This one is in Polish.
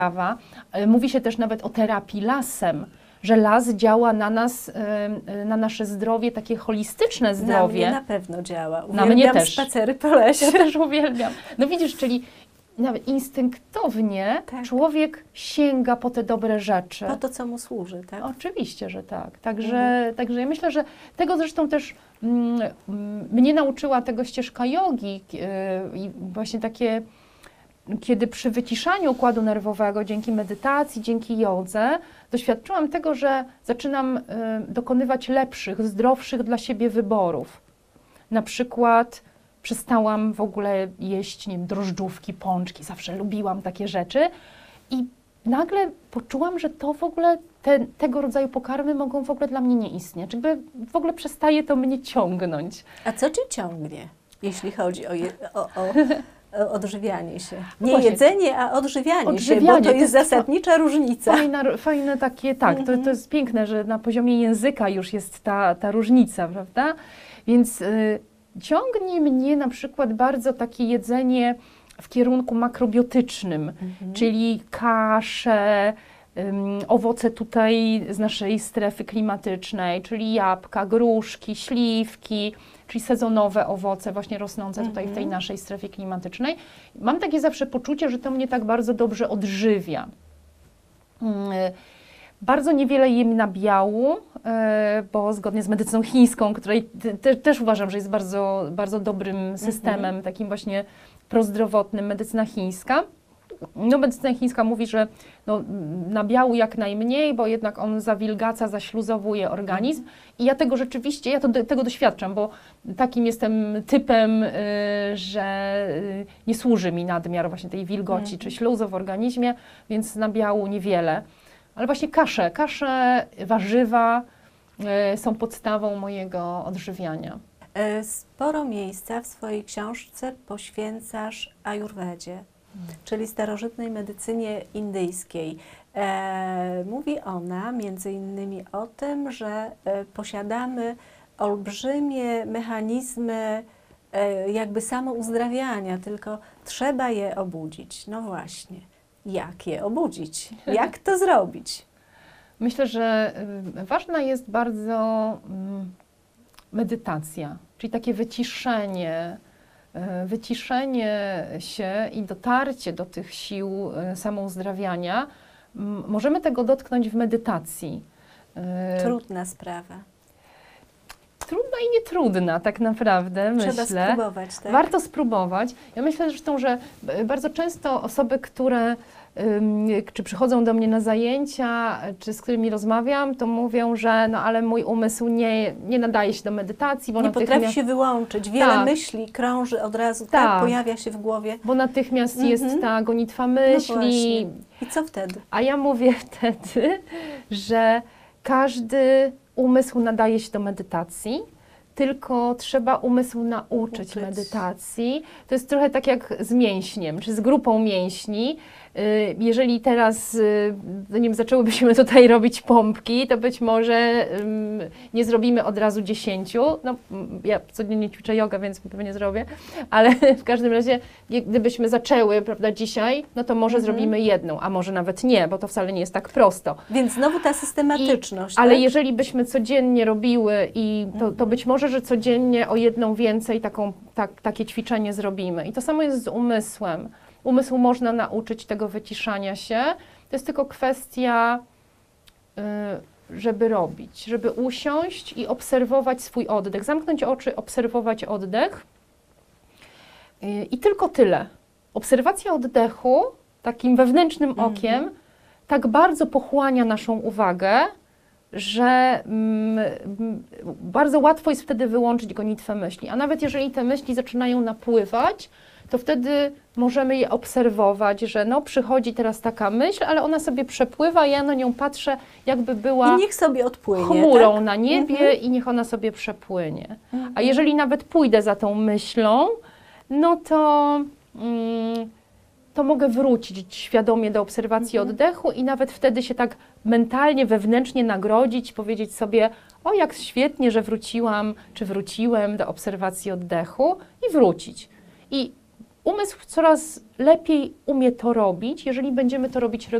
sprawa. Mówi się też nawet o terapii lasem, że las działa na nas, na nasze zdrowie, takie holistyczne zdrowie. Na mnie na pewno działa. Na mnie też. Spacery po lesie. Ja też uwielbiam. No widzisz, czyli nawet instynktownie człowiek sięga po te dobre rzeczy. Po to, co mu służy, tak? Oczywiście, że tak. Także ja myślę, że tego zresztą też mnie nauczyła tego ścieżka jogi i właśnie takie, kiedy przy wyciszaniu układu nerwowego, dzięki medytacji, dzięki jodze, doświadczyłam tego, że zaczynam dokonywać lepszych, zdrowszych dla siebie wyborów. Na przykład przestałam w ogóle jeść, nie wiem, drożdżówki, pączki, zawsze lubiłam takie rzeczy i nagle poczułam, że to w ogóle, tego rodzaju pokarmy mogą w ogóle dla mnie nie istnieć. Jakby w ogóle przestaje to mnie ciągnąć. A co Cię ciągnie, jeśli chodzi o odżywianie się? Nie Właśnie. jedzenie, a odżywianie się, bo to jest zasadnicza różnica. Fajne takie, tak, to jest piękne, że na poziomie języka już jest ta różnica, prawda? Więc ciągnie mnie na przykład bardzo takie jedzenie w kierunku makrobiotycznym, czyli kasze, owoce tutaj z naszej strefy klimatycznej, czyli jabłka, gruszki, śliwki, czyli sezonowe owoce właśnie rosnące tutaj w tej naszej strefie klimatycznej. Mam takie zawsze poczucie, że to mnie tak bardzo dobrze odżywia. Bardzo niewiele jem nabiału, bo zgodnie z medycyną chińską, której też uważam, że jest bardzo, bardzo dobrym systemem, takim właśnie prozdrowotnym, medycyna chińska. No, medycyna chińska mówi, że no, nabiału jak najmniej, bo jednak on zawilgaca, zaśluzowuje organizm i ja tego rzeczywiście, ja tego doświadczam, bo takim jestem typem, że nie służy mi nadmiar właśnie tej wilgoci czy śluzu w organizmie, więc nabiału niewiele. Ale właśnie kasze, warzywa są podstawą mojego odżywiania. Sporo miejsca w swojej książce poświęcasz ajurwedzie, czyli starożytnej medycynie indyjskiej. Mówi ona między innymi o tym, że posiadamy olbrzymie mechanizmy jakby samouzdrawiania, tylko trzeba je obudzić. No właśnie. Jak je obudzić? Jak to zrobić? Myślę, że ważna jest bardzo medytacja, czyli takie wyciszenie się i dotarcie do tych sił samouzdrawiania. Możemy tego dotknąć w medytacji. Trudna sprawa. Trudna i nietrudna tak naprawdę, myślę. Trzeba spróbować, tak? Warto spróbować. Ja myślę zresztą, że bardzo często osoby, które czy przychodzą do mnie na zajęcia, czy z którymi rozmawiam, to mówią, że no ale mój umysł nie nadaje się do medytacji, bo nie potrafi się wyłączyć. Wiele myśli krąży od razu, tak, pojawia się w głowie. Bo natychmiast jest ta gonitwa myśli. No i co wtedy? A ja mówię wtedy, że każdy umysł nadaje się do medytacji, tylko trzeba umysł nauczyć medytacji. To jest trochę tak jak z mięśniem, czy z grupą mięśni. Jeżeli teraz, zanim zaczęłybyśmy tutaj robić pompki, to być może nie zrobimy od razu 10. No, ja codziennie ćwiczę jogę, więc pewnie zrobię, ale w każdym razie, gdybyśmy zaczęły, prawda, dzisiaj, no to może zrobimy jedną, a może nawet nie, bo to wcale nie jest tak prosto. Więc znowu ta systematyczność. Ale tak? jeżeli byśmy codziennie robiły i to być może, że codziennie o jedną więcej takie ćwiczenie zrobimy. I to samo jest z umysłem. Umysł można nauczyć tego wyciszania się. To jest tylko kwestia, żeby robić, żeby usiąść i obserwować swój oddech. Zamknąć oczy, obserwować oddech. I tylko tyle. Obserwacja oddechu takim wewnętrznym okiem tak bardzo pochłania naszą uwagę, że bardzo łatwo jest wtedy wyłączyć gonitwę myśli. A nawet jeżeli te myśli zaczynają napływać, to wtedy możemy je obserwować, że no przychodzi teraz taka myśl, ale ona sobie przepływa, ja na nią patrzę, jakby była i niech sobie odpłynie, chmurą tak? na niebie i niech ona sobie przepłynie. A jeżeli nawet pójdę za tą myślą, no to mogę wrócić świadomie do obserwacji oddechu i nawet wtedy się tak mentalnie, wewnętrznie nagrodzić, powiedzieć sobie, o jak świetnie, że wróciłam, czy wróciłem do obserwacji oddechu i wrócić. I umysł coraz lepiej umie to robić, jeżeli będziemy to robić